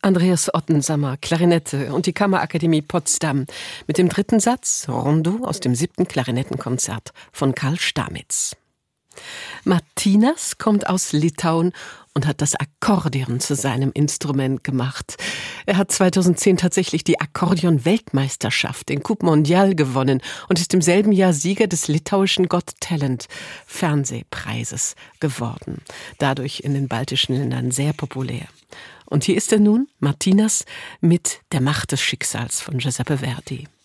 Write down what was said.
Andreas Ottensammer, Klarinette und die Kammerakademie Potsdam mit dem dritten Satz Rondo aus dem 7. Klarinettenkonzert von Karl Stamitz. Martynas kommt aus Litauen und hat das Akkordeon zu seinem Instrument gemacht. Er hat 2010 tatsächlich die Akkordeon-Weltmeisterschaft, den Coupe Mondial, gewonnen und ist im selben Jahr Sieger des litauischen Got Talent Fernsehpreises geworden. Dadurch in den baltischen Ländern sehr populär. Und hier ist er nun, Martynas, mit Der Macht des Schicksals von Giuseppe Verdi.